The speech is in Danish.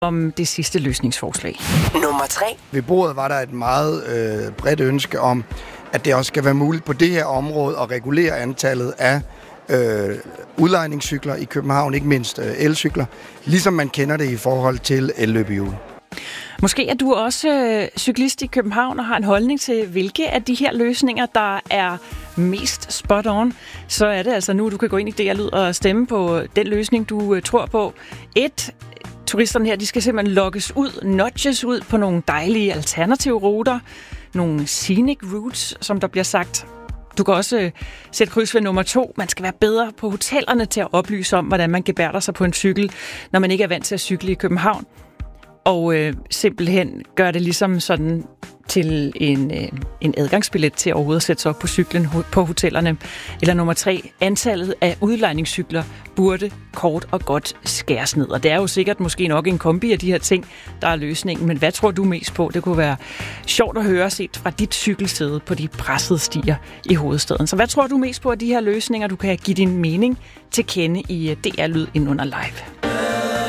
om det sidste løsningsforslag. Nummer 3. Ved bordet var der et meget bredt ønske om, at det også skal være muligt på det her område at regulere antallet af udlejningscykler i København, ikke mindst elcykler, ligesom man kender det i forhold til elløbehjul. Måske er du også cyklist i København og har en holdning til, hvilke af de her løsninger, der er mest spot on. Så er det altså nu, du kan gå ind i DR Lyd og stemme på den løsning, du tror på. Turisterne her, de skal simpelthen lokkes ud, nudges ud på nogle dejlige alternative ruter. Nogle scenic routes, som der bliver sagt. Du kan også sætte kryds ved nummer 2. Man skal være bedre på hotellerne til at oplyse om, hvordan man gebærder sig på en cykel, når man ikke er vant til at cykle i København. Og simpelthen gør det ligesom sådan til en adgangsbillet til overhovedet at sætte sig op på cyklen på hotellerne. Eller nummer 3, antallet af udlejningscykler burde kort og godt skæres ned. Og det er jo sikkert måske nok en kombi af de her ting, der er løsningen. Men hvad tror du mest på? Det kunne være sjovt at høre set fra dit cykelsæde på de pressede stier i hovedstaden. Så hvad tror du mest på af de her løsninger? Du kan give din mening til kende i DR Lyd ind under live.